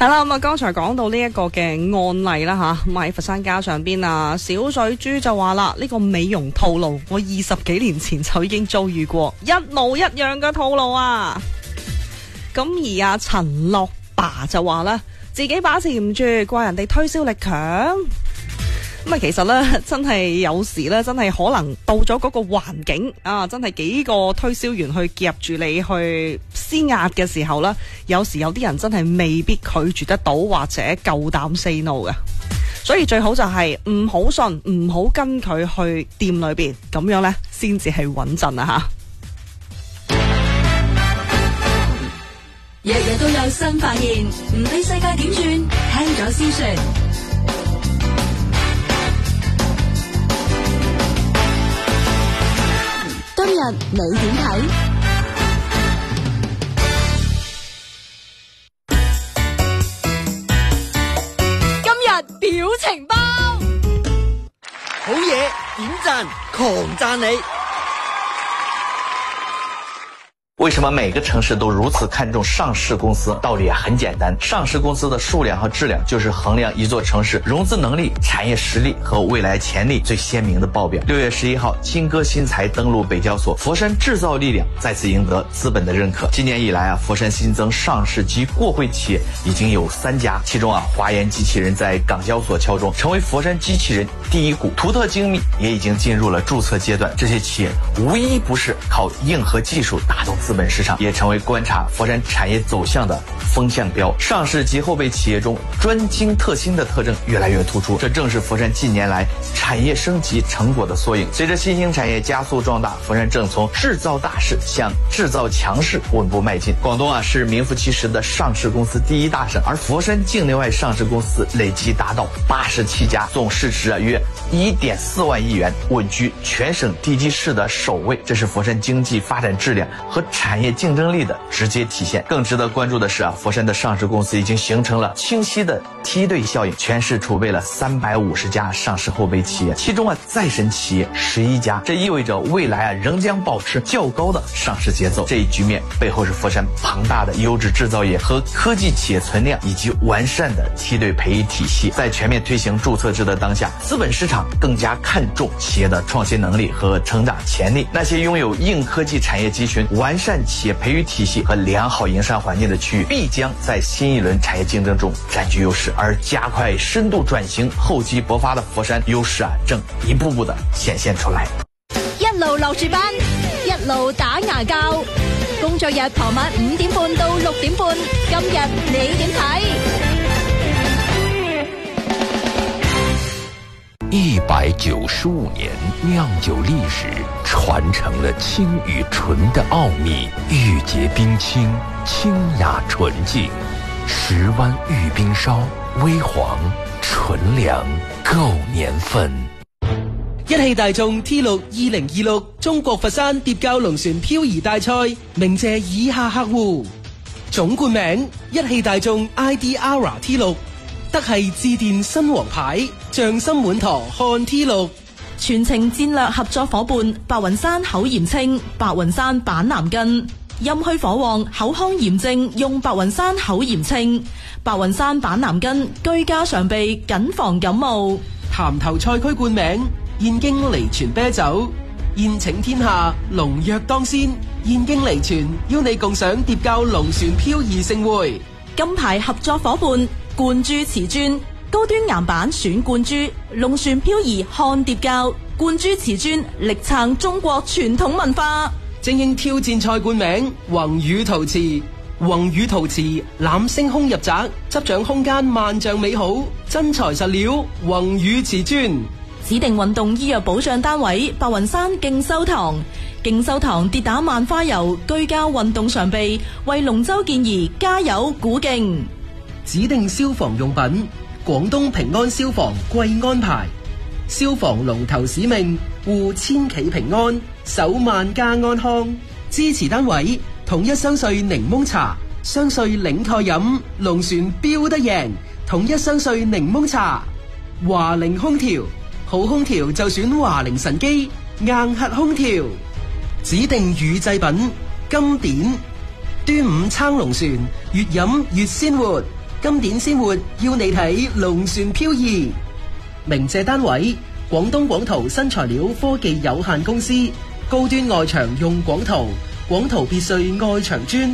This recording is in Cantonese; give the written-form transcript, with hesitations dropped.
係啦，咁啊，剛才講到呢一個嘅案例啦吓，咁喺佛山街上邊啊，小水豬就話啦，呢個美容套路，我20幾年前就已經遭遇過，一模一樣嘅套路啊。咁而阿陳樂爸就話啦，自己把持唔住，怪人哋推銷力強。咁啊，其實咧，真係有時咧，真係可能到咗嗰個環境啊，真係幾個推銷員去夾住你去施壓嘅時候咧，有時有啲人真係未必拒絕得到，或者夠膽 say no 嘅。所以最好就係唔好信，唔好跟佢去店裏邊，咁樣咧先至係穩陣啊吓。 日日都有新發現，唔理世界點轉，聽咗先算。今日你點睇？今日表情包， 好嘢，點讚，狂讚你！ 为什么每个城市都如此看重上市公司？道理很简单，上市公司的数量和质量就是衡量一座城市融资能力、产业实力和未来潜力最鲜明的报表。6月11号，金戈新材登陆北交所，佛山制造力量再次赢得资本的认可。今年以来啊，佛山新增上市及过会企业已经有3家，其中啊，华研机器人在港交所敲钟，成为佛山机器人第一股。图特精密也已经进入了注册阶段，这些企业无一不是靠硬核技术打动资本市场，也成为观察佛山产业走向的风向标。上市及后备企业中专精特新的特征越来越突出，这正是佛山近年来产业升级成果的缩影。随着新兴产业加速壮大，佛山正从制造大势向制造强势稳步迈进。广东啊是名副其实的上市公司第一大省，而佛山境内外上市公司累计达到87家，总市值啊约1.4万亿元，稳居全省地级市的首位。这是佛山经济发展质量和产业竞争力的直接体现。更值得关注的是啊，佛山的上市公司已经形成了清晰的梯队效应，全市储备了350家上市后备企业，其中啊再生企业11家，这意味着未来啊仍将保持较高的上市节奏。这一局面背后是佛山庞大的优质制造业和科技企业存量，以及完善的梯队培育体系。在全面推行注册制的当下，资本市场更加看重企业的创新能力和成长潜力。那些拥有硬科技产业集群、完善企业培育体系和良好营商环境的区域，必将在新一轮产业竞争中占据优势。而加快深度转型、厚积薄发的佛山优势啊，正一步步的显现出来。 一路落住班，一路打牙膠。工作日傍晚5點半到6點半，今日你點睇 ？195年酿酒历史，传承了清与纯的奥秘，玉洁冰清，清雅纯净。10湾玉冰烧，微黄纯良，够年份。 一汽大眾 T6 2026中國佛山疊教龍船漂移大賽鳴謝以下客戶：總冠名一汽大眾 ID-ARA T6， 德系致電新王牌，匠心滿堂看 T6。 全程戰略合作伙伴白雲山口鹽清，白雲山板藍根。陰虛火旺、口腔炎症用白雲山口鹽清，白雲山板藍根居家常備，謹防感冒。 潭頭賽區冠名燕京離泉啤酒，宴請天下，龍躍當先。燕京離泉邀你共賞疊教龍船漂移盛會。 金牌合作伙伴冠珠瓷磚，高端岩板選冠珠，龍船漂移看疊教，冠珠瓷磚力撐中國傳統文化。 精英挑戰賽冠名宏宇陶瓷，宏宇陶瓷攬星空入宅，執掌空間萬丈美好，真材實料宏宇瓷磚。 指定運動醫藥保障單位白雲山勁修堂，勁修堂跌打萬花油居家運動常備，為龍舟健兒加油鼓勁。 指定消防用品廣東平安消防貴安牌，消防龍頭使命護千企平安，守萬家安康。支持單位統一雙穗檸檬茶，雙穗領賽飲，龍船飆得贏。統一雙穗檸檬茶。華菱空調，好空調就選華菱神機硬核空調。指定乳製品金典，端午撐龍船，越飲越鮮活。 經典鮮活，要你睇龍船飄移。鳴謝單位：廣東廣陶新材料科技有限公司。高端外牆用廣陶，廣陶別墅愛牆磚。